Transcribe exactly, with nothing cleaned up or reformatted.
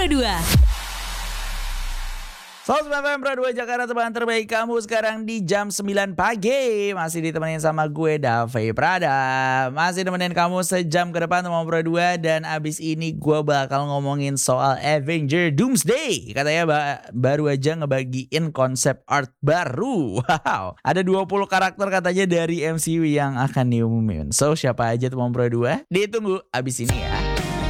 Pro dua. seratus sembilan Pro dua Jakarta, teman terbaik kamu sekarang di jam sembilan pagi. Masih ditemenin sama gue, Dave Prada. Masih nemenin kamu sejam ke depan teman Pro dua. Dan abis ini gue bakal ngomongin soal Avenger Doomsday. Katanya ba- baru aja ngebagiin konsep art baru. Wow, ada dua puluh karakter katanya dari M C U yang akan diumumin. So siapa aja teman Pro dua? Ditunggu abis ini ya.